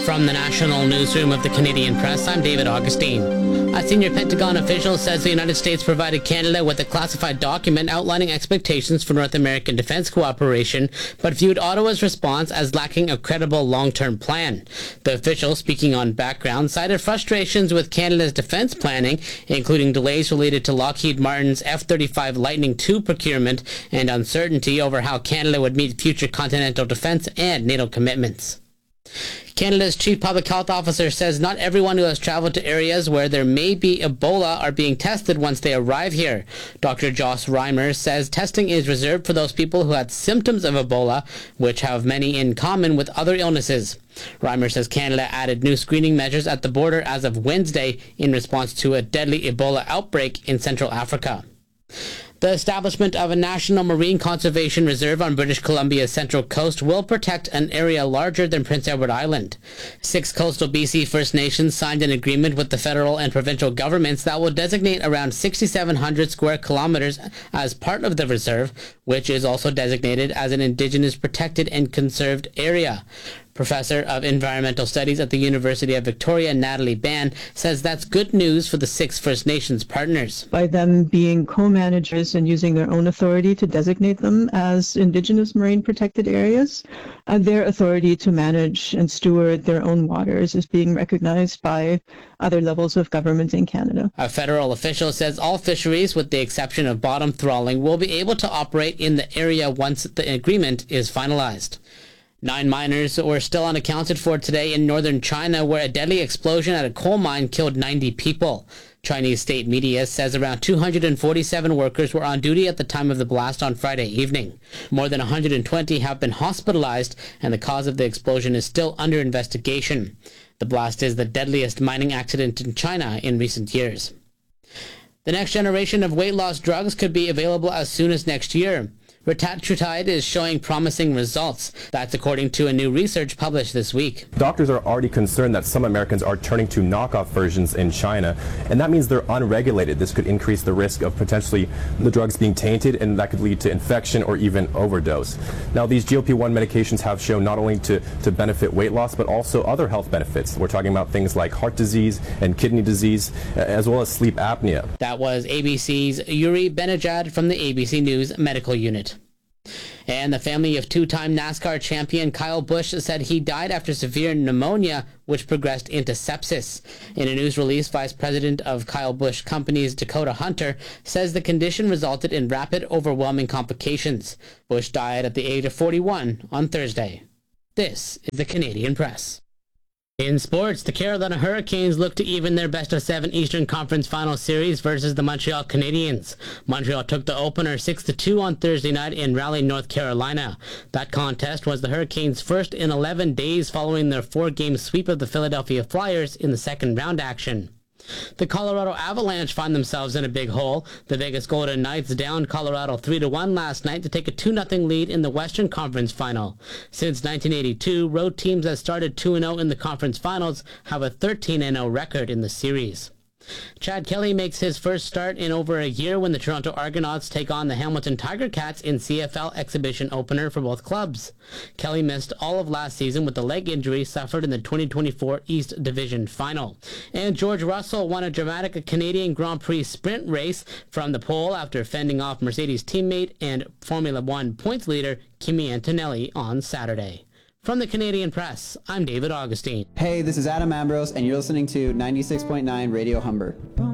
From the National Newsroom of the Canadian Press, I'm David Augustine. A senior Pentagon official says the United States provided Canada with a classified document outlining expectations for North American defense cooperation, but viewed Ottawa's response as lacking a credible long-term plan. The official, speaking on background, cited frustrations with Canada's defense planning, including delays related to Lockheed Martin's F-35 Lightning II procurement and uncertainty over how Canada would meet future continental defense and NATO commitments. Canada's Chief Public Health Officer says not everyone who has traveled to areas where there may be Ebola are being tested once they arrive here. Dr. Joss Reimer says testing is reserved for those people who had symptoms of Ebola, which have many in common with other illnesses. Reimer says Canada added new screening measures at the border as of Wednesday in response to a deadly Ebola outbreak in Central Africa. The establishment of a National Marine Conservation Reserve on British Columbia's central coast will protect an area larger than Prince Edward Island. 6 coastal BC First Nations signed an agreement with the federal and provincial governments that will designate around 6,700 square kilometers as part of the reserve, which is also designated as an Indigenous protected and conserved area. Professor of Environmental Studies at the University of Victoria, Natalie Ban, says that's good news for the 6 First Nations partners. By them being co-managers and using their own authority to designate them as Indigenous marine protected areas, their authority to manage and steward their own waters is being recognized by other levels of government in Canada. A federal official says all fisheries, with the exception of bottom trawling, will be able to operate in the area once the agreement is finalized. 9 miners were still unaccounted for today in northern China, where a deadly explosion at a coal mine killed 90 people. Chinese state media says around 247 workers were on duty at the time of the blast on Friday evening. More than 120 have been hospitalized, and the cause of the explosion is still under investigation. The blast is the deadliest mining accident in China in recent years. The next generation of weight loss drugs could be available as soon as next year. Retatrutide is showing promising results. That's according to a new research published this week. Doctors are already concerned that some Americans are turning to knockoff versions in China, and that means they're unregulated. This could increase the risk of potentially the drugs being tainted, and that could lead to infection or even overdose. Now, these GLP-1 medications have shown not only to benefit weight loss, but also other health benefits. We're talking about things like heart disease and kidney disease, as well as sleep apnea. That was ABC's Yuri Benajad from the ABC News Medical Unit. And the family of 2-time NASCAR champion Kyle Busch said he died after severe pneumonia, which progressed into sepsis. In a news release, Vice President of Kyle Busch Company's Dakota Hunter says the condition resulted in rapid, overwhelming complications. Busch died at the age of 41 on Thursday. This is the Canadian Press. In sports, the Carolina Hurricanes look to even their best-of-7 Eastern Conference Final Series versus the Montreal Canadiens. Montreal took the opener 6-2 on Thursday night in Raleigh, North Carolina. That contest was the Hurricanes' first in 11 days following their 4-game sweep of the Philadelphia Flyers in the second-round action. The Colorado Avalanche find themselves in a big hole. The Vegas Golden Knights downed Colorado 3-1 last night to take a 2-0 lead in the Western Conference Final. Since 1982, road teams that started 2-0 in the conference finals have a 13-0 record in the series. Chad Kelly makes his first start in over a year when the Toronto Argonauts take on the Hamilton Tiger Cats in CFL exhibition opener for both clubs. Kelly missed all of last season with the leg injury suffered in the 2024 East Division Final. And George Russell won a dramatic Canadian Grand Prix sprint race from the pole after fending off Mercedes teammate and Formula One points leader Kimi Antonelli on Saturday. From the Canadian Press, I'm David Augustine. Hey, this is Adam Ambrose, and you're listening to 96.9 Radio Humber.